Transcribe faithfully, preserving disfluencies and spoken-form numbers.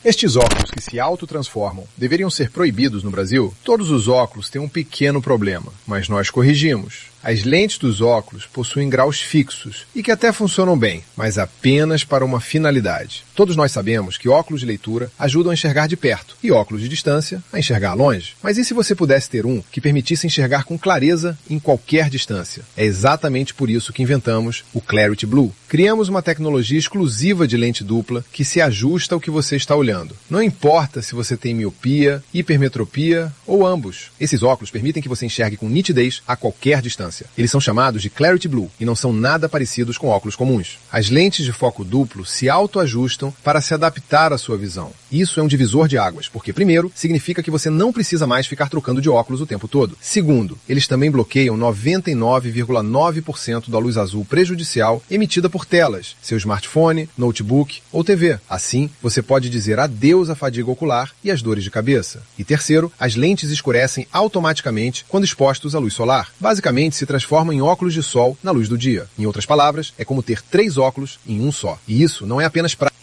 Estes óculos que se autotransformam deveriam ser proibidos no Brasil? Todos os óculos têm um pequeno problema, mas nós corrigimos. As lentes dos óculos possuem graus fixos e que até funcionam bem, mas apenas para uma finalidade. Todos nós sabemos que óculos de leitura ajudam a enxergar de perto e óculos de distância a enxergar longe. Mas e se você pudesse ter um que permitisse enxergar com clareza em qualquer distância? É exatamente por isso que inventamos o Clarity Blue. Criamos uma tecnologia exclusiva de lente dupla que se ajusta ao que você está olhando. Não importa se você tem miopia, hipermetropia ou ambos. Esses óculos permitem que você enxergue com nitidez a qualquer distância. Eles são chamados de Clarity Blue e não são nada parecidos com óculos comuns. As lentes de foco duplo se autoajustam para se adaptar à sua visão. Isso é um divisor de águas, porque primeiro, significa que você não precisa mais ficar trocando de óculos o tempo todo. Segundo, eles também bloqueiam noventa e nove vírgula nove por cento da luz azul prejudicial emitida por telas, seu smartphone, notebook ou T V. Assim, você pode dizer adeus à fadiga ocular e às dores de cabeça. E terceiro, as lentes escurecem automaticamente quando expostos à luz solar. Basicamente, se transformam em óculos de sol na luz do dia. Em outras palavras, é como ter três óculos em um só. E isso não é apenas prático.